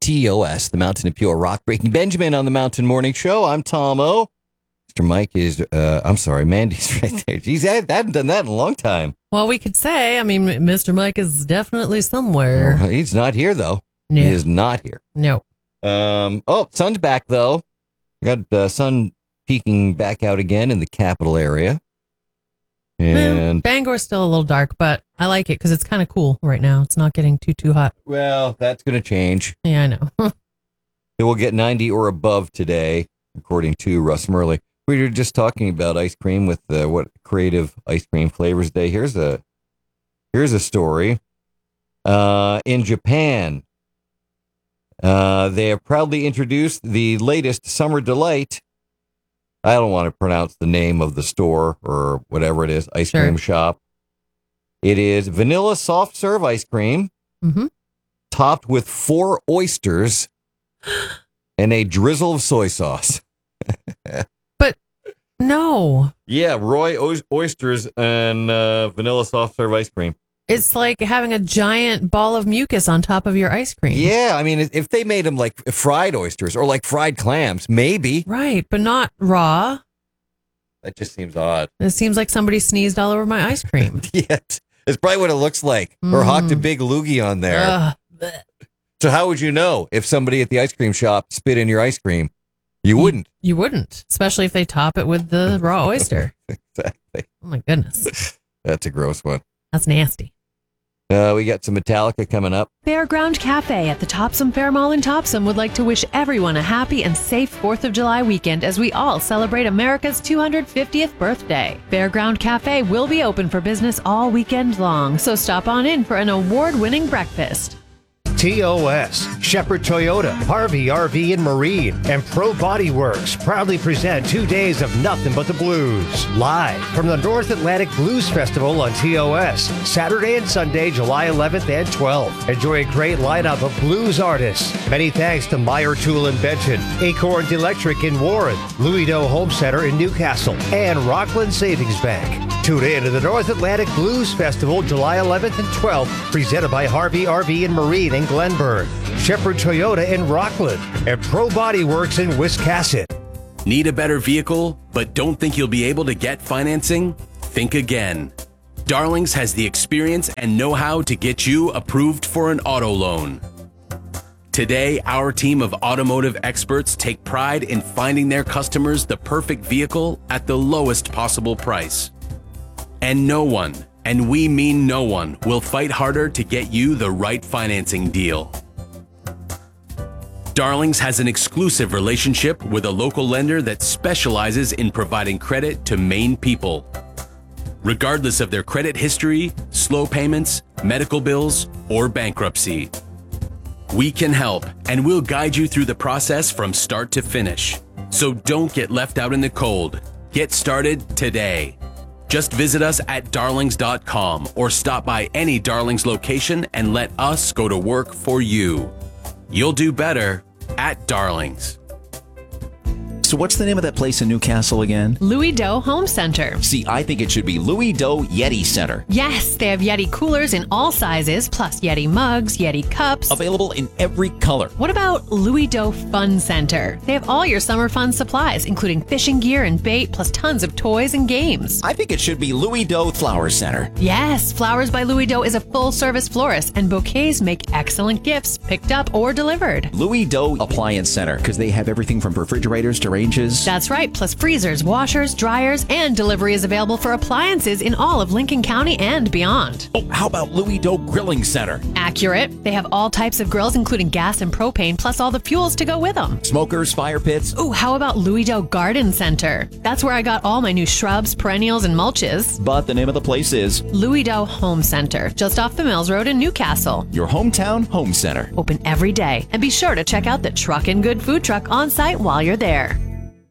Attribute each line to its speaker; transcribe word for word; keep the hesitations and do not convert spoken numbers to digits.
Speaker 1: T O S, the Mountain of Pure Rock Breaking Benjamin on the Mountain Morning Show. I'm Tom O. Mister Mike is, uh, I'm sorry, Mandy's right there. Geez, I haven't done that in a long time.
Speaker 2: Well, we could say, I mean, Mister Mike is definitely somewhere.
Speaker 1: Well, he's not here, though.
Speaker 2: No.
Speaker 1: He is not here.
Speaker 2: No.
Speaker 1: Um. Oh, sun's back, though. Got the uh, sun peeking back out again in the capital area. And
Speaker 2: Bangor's still a little dark, but I like it because it's kind of cool right now. It's not getting too, too hot.
Speaker 1: Well, that's going to change.
Speaker 2: Yeah, I know.
Speaker 1: It will get ninety or above today, according to Russ Murley. We were just talking about ice cream with uh, what creative ice cream flavors day. Here's a here's a story. Uh, in Japan, uh, they have proudly introduced the latest summer delight. I don't want to pronounce the name of the store or whatever it is, ice
Speaker 2: Sure.
Speaker 1: cream shop. It is vanilla soft serve ice cream,
Speaker 2: Mm-hmm.
Speaker 1: topped with four oysters and a drizzle of soy sauce.
Speaker 2: But no,
Speaker 1: Yeah, Roy o- oysters and uh, vanilla soft serve ice cream.
Speaker 2: it's like having a giant ball of mucus on top of your ice cream.
Speaker 1: Yeah, I mean, if they made them like fried oysters or like fried clams, maybe.
Speaker 2: Right, but not raw.
Speaker 1: That just seems odd.
Speaker 2: It seems like somebody sneezed all over my ice cream.
Speaker 1: Yes, it's probably what it looks like. Or
Speaker 2: Mm.
Speaker 1: hocked a big loogie on there.
Speaker 2: Ugh. Blech.
Speaker 1: So how would you know if somebody at the ice cream shop spit in your ice cream? You wouldn't.
Speaker 2: You wouldn't, especially if they top it with the raw oyster.
Speaker 1: Exactly.
Speaker 2: Oh my goodness.
Speaker 1: That's a gross one.
Speaker 2: That's nasty.
Speaker 1: Uh, we got some Metallica coming up.
Speaker 3: Fairground Cafe at the Topsom Fair Mall in Topsom would like to wish everyone a happy and safe fourth of July weekend as we all celebrate America's two hundred fiftieth birthday. Fairground Cafe will be open for business all weekend long, so stop on in for an award-winning breakfast.
Speaker 4: T O S, Shepherd Toyota, Harvey R V and Marine, and Pro Body Works proudly present two days of nothing but the blues. Live from the North Atlantic Blues Festival on T O S, Saturday and Sunday, July eleventh and twelfth. Enjoy a great lineup of blues artists. Many thanks to Meyer Tool in Benton, Acorn Electric in Warren, Louis Doe Home Center in Newcastle, and Rockland Savings Bank. Tune in to the North Atlantic Blues Festival, July eleventh and twelfth, presented by Harvey R V and Marine in Glenburn, Shepherd Toyota in Rockland, and Pro Body Works in Wiscasset.
Speaker 5: Need a better vehicle, but don't think you'll be able to get financing? Think again. Darlings has the experience and know-how to get you approved for an auto loan. Today, our team of automotive experts take pride in finding their customers the perfect vehicle at the lowest possible price. And no one, and we mean no one, will fight harder to get you the right financing deal. Darlings has an exclusive relationship with a local lender that specializes in providing credit to Maine people. Regardless of their credit history, slow payments, medical bills, or bankruptcy. We can help, and we'll guide you through the process from start to finish. So don't get left out in the cold. Get started today. Just visit us at darlings dot com or stop by any Darlings location and let us go to work for you. You'll do better at Darlings.
Speaker 6: So what's the name of that place in Newcastle again?
Speaker 3: Louis Doe Home Center.
Speaker 6: See, I think it should be Louis Doe Yeti Center.
Speaker 3: Yes, they have Yeti coolers in all sizes, plus Yeti mugs, Yeti cups.
Speaker 6: Available in every color.
Speaker 3: What about Louis Doe Fun Center? They have all your summer fun supplies, including fishing gear and bait, plus tons of toys and games.
Speaker 6: I think it should be Louis Doe Flower Center.
Speaker 3: Yes, Flowers by Louis Doe is a full-service florist, and bouquets make excellent gifts, picked up or delivered.
Speaker 6: Louis Doe Appliance Center, because they have everything from refrigerators to ranges.
Speaker 3: That's right, plus freezers, washers, dryers, and delivery is available for appliances in all of Lincoln County and beyond.
Speaker 6: Oh, how about Louis Doe Grilling Center?
Speaker 3: Accurate. They have all types of grills, including gas and propane, plus all the fuels to go with them.
Speaker 6: Smokers, fire pits.
Speaker 3: Ooh, how about Louis Doe Garden Center? That's where I got all my new shrubs, perennials, and mulches.
Speaker 6: But the name of the place is
Speaker 3: Louis Doe Home Center, just off the Mills Road in Newcastle.
Speaker 6: your hometown home center.
Speaker 3: Open every day. And be sure to check out the Truck and Good food truck on site while you're there.